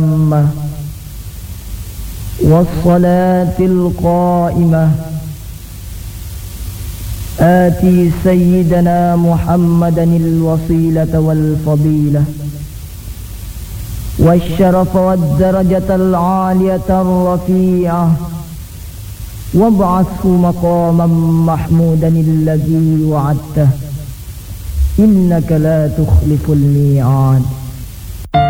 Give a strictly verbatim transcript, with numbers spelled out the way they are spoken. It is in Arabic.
والصلاة القائمة آتي سيدنا محمدا الوسيلة والفضيلة والشرف والدرجة العالية الرفيعة وابعثه مقاما محمودا الذي وعدته إنك لا تخلف الميعاد.